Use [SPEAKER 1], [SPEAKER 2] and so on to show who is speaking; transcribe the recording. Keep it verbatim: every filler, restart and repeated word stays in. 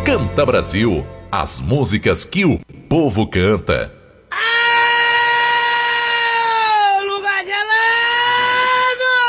[SPEAKER 1] Canta Brasil, as músicas que o povo canta.